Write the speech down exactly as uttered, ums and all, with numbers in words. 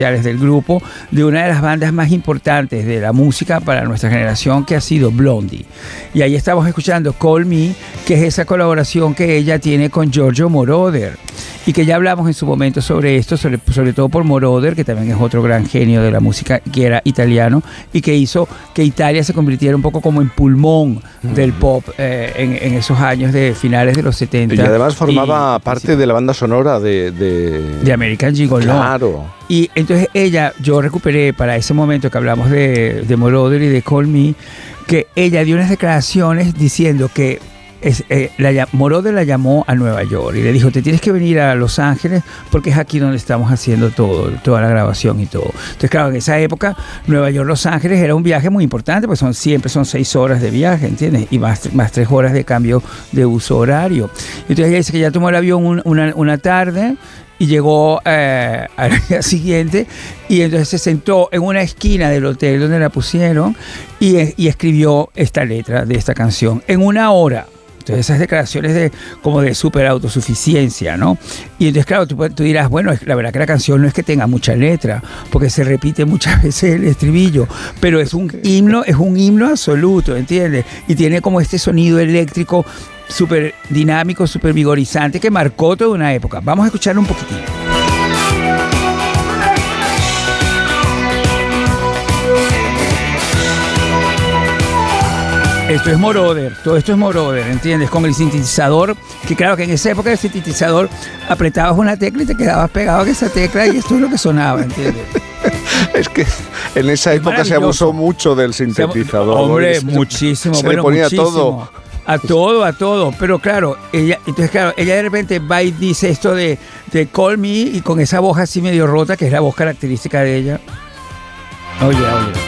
del grupo de una de las bandas más importantes de la música para nuestra generación, que ha sido Blondie. Y ahí estamos escuchando Call Me, que es esa colaboración que ella tiene con Giorgio Moroder, y que ya hablamos en su momento sobre esto, sobre, sobre todo por Moroder, que también es otro gran genio de la música, que era italiano y que hizo que Italia se convirtiera un poco como en pulmón mm. del pop eh, en, en esos años de finales de los setenta. Y además formaba y, parte sí. de la banda sonora de... De, de American Gigolo. Claro. Y entonces ella, yo recuperé para ese momento que hablamos de, de Moroder y de Call Me, que ella dio unas declaraciones diciendo que Es, eh, la, Moroder la llamó a Nueva York y le dijo: te tienes que venir a Los Ángeles porque es aquí donde estamos haciendo todo, toda la grabación y todo. Entonces, claro, en esa época Nueva York, Los Ángeles era un viaje muy importante, pues son, siempre son seis horas de viaje, ¿entiendes? Y más, más tres horas de cambio de uso horario. Entonces ella dice que ya tomó el avión un, una, una tarde y llegó eh, al día siguiente, y entonces se sentó en una esquina del hotel donde la pusieron y, y escribió esta letra de esta canción en una hora. Entonces esas declaraciones de como de súper autosuficiencia, ¿no? Y entonces, claro, tú, tú dirás, bueno, la verdad que la canción no es que tenga mucha letra, porque se repite muchas veces el estribillo, pero es un himno, es un himno absoluto, ¿entiendes? Y tiene como este sonido eléctrico súper dinámico, súper vigorizante, que marcó toda una época. Vamos a escucharlo un poquitín. Esto es Moroder, todo esto es Moroder, ¿entiendes? Con el sintetizador, que claro que en esa época el sintetizador apretabas una tecla y te quedabas pegado a esa tecla y esto es lo que sonaba, ¿entiendes? Es que en esa es época se abusó mucho del sintetizador. Hombre, se, muchísimo. Se bueno, le ponía muchísimo. todo. A todo, a todo. Pero claro, ella, entonces claro, ella de repente va y dice esto de, de Call Me, y con esa voz así medio rota, que es la voz característica de ella. Oye, oye.